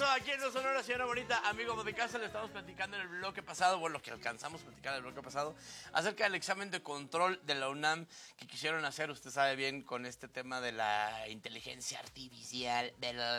aquí en No Sonora, señora bonita, amigo de casa, le estamos platicando en el bloque pasado, bueno, lo que alcanzamos a platicar en el bloque pasado, acerca del examen de control de la UNAM que quisieron hacer, usted sabe bien, con este tema de la inteligencia artificial,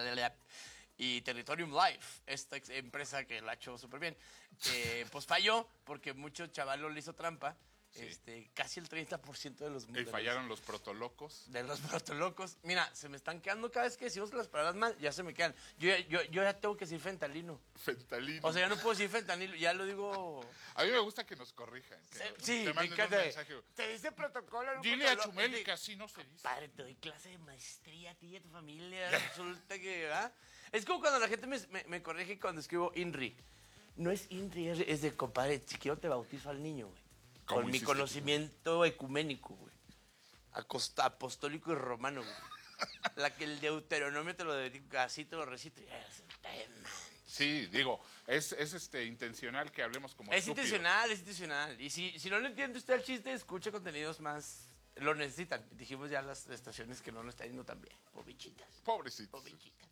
y Territorium Life, esta empresa que la ha hecho súper bien, pues falló porque mucho chaval le hizo trampa. Sí. Casi el 30% de los... Y fallaron los protolocos. De los protolocos. Mira, se me están quedando cada vez que decimos las palabras mal, ya se me quedan. Yo ya tengo que decir fentalino. Fentalino. O sea, ya no puedo decir fentanilo, ya lo digo... A mí me gusta que nos corrijan. Que Sí, te manden un mensaje. Te dice protocolo. No Dile a Chumel que así no se dice. Padre, te doy clase de maestría a ti y a tu familia. Resulta que, ¿verdad? Es como cuando la gente me corrige cuando escribo INRI. No es INRI, es de compadre. Si quiero te bautizo al niño, güey. Con mi conocimiento ecuménico, güey. Apostólico y romano, güey. La que el Deuteronomio te lo dedica, así te lo recito. Sí, digo, es intencional que hablemos como Es estúpidos. intencional, es intencional. Y si no le entiende usted el chiste, escuche contenidos más... Lo necesitan. Dijimos ya las estaciones que no lo están yendo tan bien. Pobrecitas. Pobrecitos. Pobrecitas.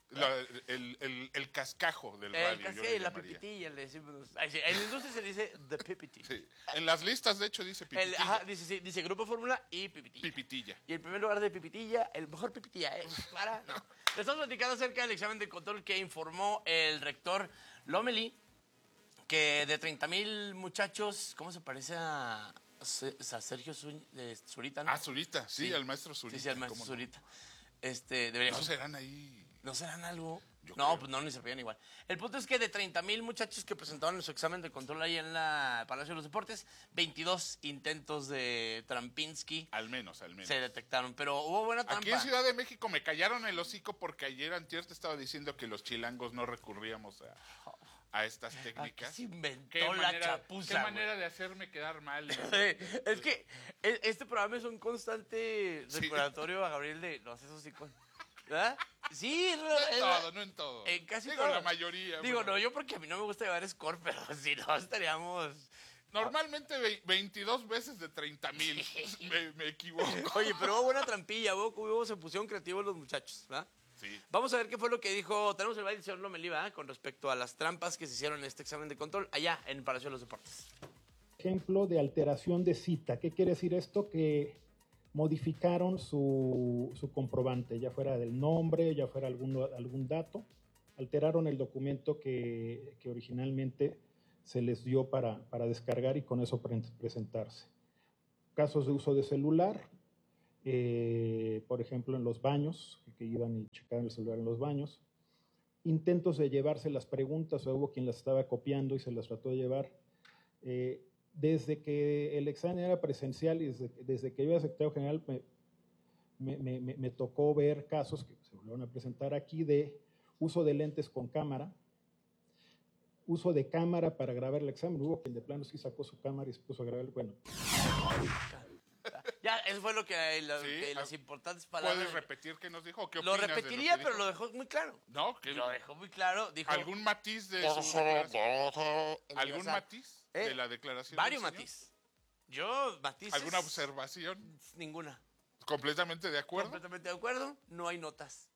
El cascajo del El radio. casqué y la pipitilla, le decimos. En la industria se dice the pipiti. Sí. En las listas, de hecho, dice pipitilla. Dice Grupo Fórmula y pipitilla. Pipitilla. Y el primer lugar de pipitilla, el mejor pipitilla es para... No. Le estamos platicando acerca del examen de control que informó el rector Lomelí, que de 30,000 muchachos, ¿cómo se parece a Sergio Zurita, ¿no? Ah, Zurita, sí, al maestro Zurita. Sí, al maestro Zurita. ¿No serán ahí? ¿No serán algo? Yo no, creo. pues no, ni se pegan igual. El punto es que de 30,000 muchachos que presentaron su examen de control ahí en la Palacio de los Deportes, 22 intentos de Trampinski Al menos. se detectaron, pero hubo buena trampa. Aquí en Ciudad de México me callaron el hocico porque ayer antier te estaba diciendo que los chilangos no recurríamos a estas técnicas. Aquí se inventó la chapuza. Qué manera de hacerme quedar mal. Es que este programa es un constante recordatorio a Gabriel de los esos sí con... ¿Verdad? Sí, No en todo. En casi Digo, todo. la mayoría. Digo, bueno. no, yo porque a mí no me gusta llevar score, pero si no estaríamos... Normalmente 22 veces de 30,000. me equivoco. Oye, pero hubo buena trampilla, se pusieron creativos los muchachos, ¿verdad? Sí. Vamos a ver qué fue lo que dijo, tenemos el baile del señor Lomelí, ¿verdad? Con respecto a las trampas que se hicieron en este examen de control allá en el Palacio de los Deportes. Ejemplo de alteración de cita. ¿Qué quiere decir esto? Que modificaron su comprobante, ya fuera del nombre, ya fuera algún dato, alteraron el documento que originalmente se les dio para descargar y con eso presentarse. Casos de uso de celular, por ejemplo en los baños, que iban y checaban el celular en los baños, intentos de llevarse las preguntas, o hubo quien las estaba copiando y se las trató de llevar. Desde que el examen era presencial y desde que yo era secretario general me tocó ver casos que se volvieron a presentar aquí de uso de lentes con cámara, uso de cámara para grabar el examen. Hubo quien de plano sí sacó su cámara y se puso a grabar. Bueno. Ya, eso fue lo que las importantes palabras... ¿Puedes repetir qué nos dijo? ¿Qué Lo opinas repetiría, de pero lo lo dejó muy claro. No, que Lo dejó muy claro. Dijo, ¿algún matiz de su declaración? ¿Algún matiz de la declaración? Varios matiz. Yo, matices... ¿Alguna observación? Ninguna. ¿Completamente de acuerdo? Completamente de acuerdo. No hay notas.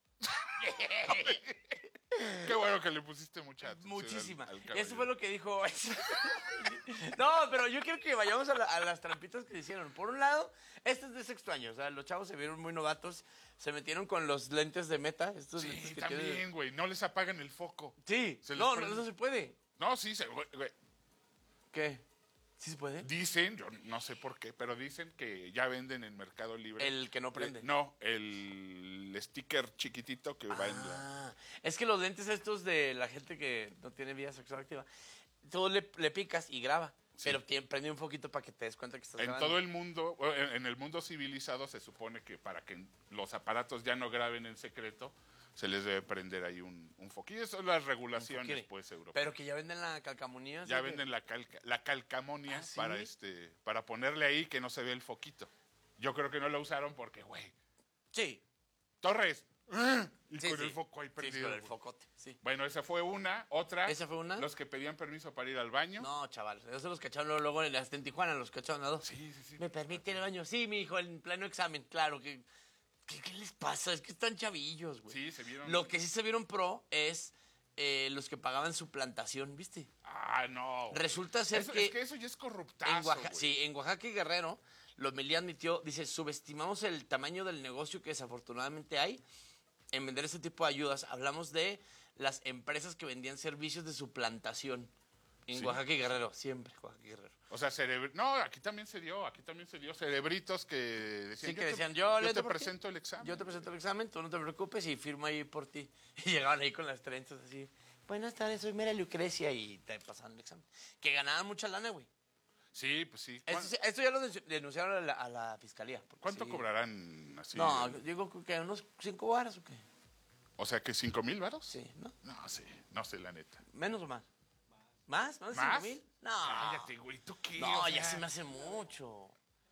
Qué bueno que le pusiste mucha atención. Muchísima. al Y eso fue lo que dijo. No, pero yo quiero que vayamos a las trampitas que hicieron. Por un lado, este es de sexto año. O sea, los chavos se vieron muy novatos. Se metieron con los lentes de Meta. Estos lentes Sí, que también, güey. No les apagan el foco. Sí. Se les No, prende. no se puede. No, sí, güey. ¿Qué? ¿Sí se puede? Dicen, yo no sé por qué, pero dicen que ya venden en Mercado Libre. El que no prende. No, el sticker chiquitito que va en la... Es que los lentes estos de la gente que no tiene vida sexual activa, tú le picas y graba. Sí. Pero prende un foquito para que te des cuenta que estás En grabando. todo el mundo, en el mundo civilizado se supone que para que los aparatos ya no graben en secreto, se les debe prender ahí un foquillo. Son las regulaciones, pues, europeas. Pero que ya venden la calcamonía. Ya venden la calcamonia. ¿Ah, sí? para ponerle ahí que no se ve el foquito. Yo creo que no lo usaron porque, güey, Sí. Torres, y Sí, con sí. el foco ahí Sí, perdido. con el focote, sí. Bueno, esa fue una. Otra. ¿Esa fue una? Los que pedían permiso para ir al baño. No, chaval. Esos los cacharon luego hasta en Tijuana, los cacharon a dos. Sí. ¿Me permite el baño? Sí, mi hijo, en pleno examen. Claro que... ¿Qué les pasa? Es que están chavillos, güey. Sí, se vieron. Lo que sí se vieron pro es los que pagaban su plantación, ¿viste? Ah, no. Güey. Resulta ser eso, que... Es que eso ya es corruptazo, En Oaxaca, güey. sí, en Oaxaca y Guerrero, Lomelí admitió, dice, subestimamos el tamaño del negocio que desafortunadamente hay en vender este tipo de ayudas. Hablamos de las empresas que vendían servicios de suplantación en Sí. Oaxaca y Guerrero, siempre Oaxaca y Guerrero. O sea, no, aquí también se dio cerebritos que decían, Sí, que decían, yo te leo por ti. presento el examen. Yo te presento el examen, tú no te preocupes y firmo ahí por ti. Y llegaban ahí con las trenzas así. Buenas tardes, soy Mera Lucrecia y te pasaban el examen. Que ganaban mucha lana, güey. Sí, pues sí. Esto ya lo denunciaron a la fiscalía. porque ¿Cuánto sí. cobrarán así? No, digo que unos 5 varas o qué. O sea, que 5,000 varos. Sí, ¿no? No sé, no sé la neta. ¿Menos o más? ¿Más? ¿Más de ¿Más? 5,000? No. Cállate, güey, ¿tú qué? No, O ya sea, se me hace mucho.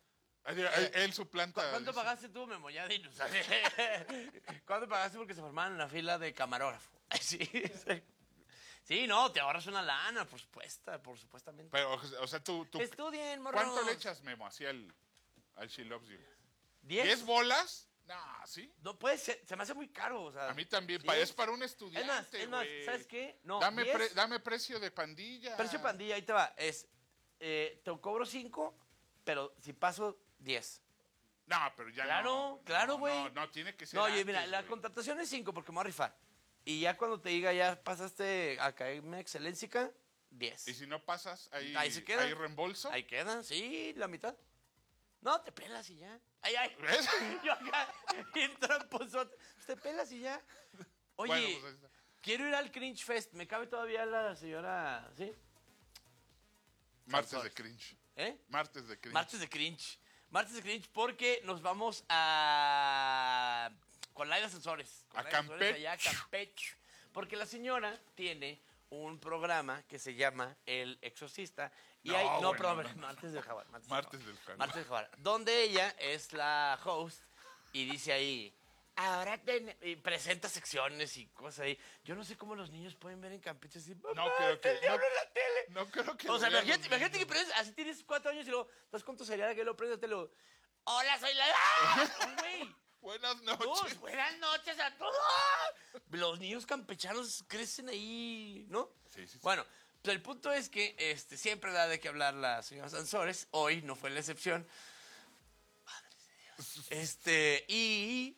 Él suplanta. ¿Cuánto pagaste tú, Memo? Ya dinos. ¿Cuánto pagaste porque se formaban en la fila de camarógrafo? Sí, sí. Sí, no, te ahorras una lana, por supuestamente. Pero, o sea, tú Estudien, morros. ¿cuánto le echas, Memo, así al She Loves You? 10. ¿10 bolas? No, ¿sí? No puede ser, se me hace muy caro, o sea. A mí también, 10. es para un estudiante, Es más, güey. ¿sabes qué? No, Dame, 10. dame precio de pandilla. Precio de pandilla, ahí te va. Te cobro 5, pero si paso 10. No, pero ya Claro, no. claro, güey. No, tiene que ser No, oye, antes, mira, la güey. contratación es 5 porque me voy a rifar. Y ya cuando te diga, ya pasaste a caerme excelencia, 10. Y si no pasas, Ahí se queda. ¿hay reembolso? Ahí queda, sí, la mitad. No, te pelas y ya. Ay, ay. ¿Ves? Yo acá, bien tramposote. Te pelas y ya. Oye, Bueno, pues ahí está. quiero ir al Cringe Fest. ¿Me cabe todavía la señora, sí? Martes de cringe. ¿Eh? Martes de cringe. Martes de cringe. Martes de cringe porque nos vamos a... con Laida Ascensores. Con A Laida Ascensores Campeche. allá a Campeche. Porque la señora tiene un programa que se llama El Exorcista. Y No, hay... No, bueno, perdón, no. Martes del Jaguar. Martes del Jaguar. Martes del Jaguar. Donde ella es la host y dice ahí... Ahora y presenta secciones y cosas ahí. Yo no sé cómo los niños pueden ver en Campeche así. No "Mamá, creo está el que. diablo en la tele". No creo que. O sea, lo vean los imagínate que niños. prendes, así tienes 4 años y luego estás con tu cereal que lo prendes y te lo... ¡Hola, soy la... ¡Ah! ¡Güey! Buenas Dos, noches. buenas noches a todos. Los niños campechanos crecen ahí, ¿no? Sí, sí, sí. Bueno, pues el punto es que siempre da de qué hablar la señora Sansores. Hoy no fue la excepción. Madre de Dios. Y...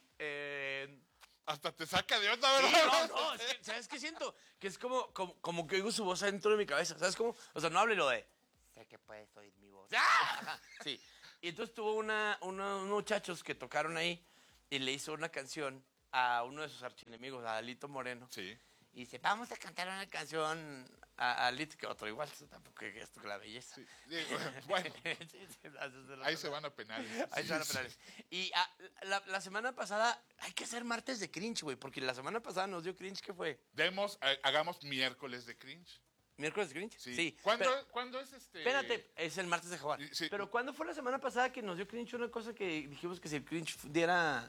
Hasta te saca de onda, sí, ¿verdad? no, es que, ¿sabes qué siento? Que es como que oigo su voz adentro de mi cabeza, ¿sabes cómo? O sea, no hable lo de, sé que puedes oír mi voz. ¡Ah! Ajá, sí. Y entonces tuvo unos muchachos que tocaron ahí y le hizo una canción a uno de sus archienemigos, a Alito Moreno. Sí. Y dice, vamos a cantar una canción a Alito, que otro igual, tampoco que esto que la belleza. Sí. Digo, bueno, Sí, ahí se van a penales. Ahí se van a penales. Y la semana pasada, hay que hacer martes de cringe, güey, porque la semana pasada nos dio cringe, ¿qué fue? Hagamos miércoles de cringe. ¿Miércoles de cringe? Sí. Pero- ¿Cuándo es espérate, es el martes de Jaguar. Sí. Pero ¿cuándo fue la semana pasada que nos dio cringe una cosa que dijimos que si el cringe diera...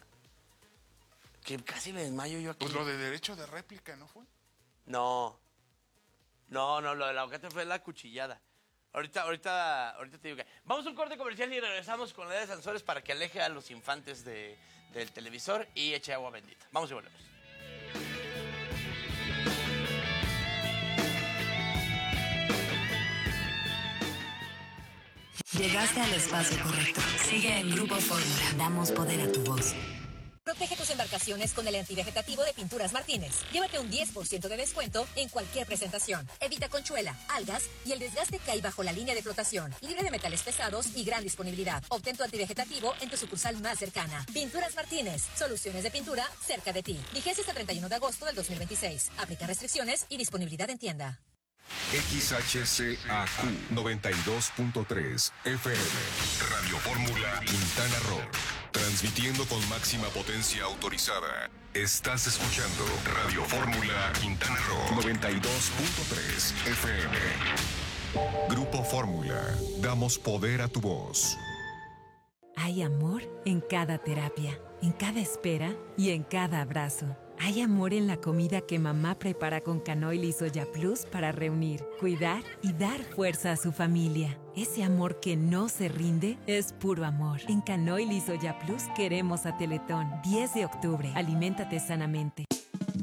Que casi me desmayo yo aquí. Pues lo de derecho de réplica, ¿no fue? No, lo de la bocata fue la cuchillada. Ahorita te digo que... Vamos a un corte comercial y regresamos con la de Sansores para que aleje a los infantes del televisor y eche agua bendita. Vamos y volvemos. Llegaste al espacio correcto. Sigue en Grupo Fórmula. Damos poder a tu voz. Protege tus embarcaciones con el antivegetativo de Pinturas Martínez. Llévate un 10% de descuento en cualquier presentación. Evita conchuela, algas y el desgaste que hay bajo la línea de flotación. Libre de metales pesados y gran disponibilidad. Obtén tu antivegetativo en tu sucursal más cercana. Pinturas Martínez. Soluciones de pintura cerca de ti. Vigencia hasta 31 de agosto del 2026. Aplica restricciones y disponibilidad en tienda. XHCAQ 92.3 FM Radio Fórmula Quintana Roo. Transmitiendo con máxima potencia autorizada. Estás escuchando Radio Fórmula Quintana Roo 92.3 FM. Grupo Fórmula. Damos poder a tu voz. Hay amor en cada terapia, en cada espera y en cada abrazo. Hay amor en la comida que mamá prepara con canoil y soya plus para reunir, cuidar y dar fuerza a su familia. Ese amor que no se rinde es puro amor. En canoil y soya plus queremos a Teletón. 10 de octubre. Aliméntate sanamente.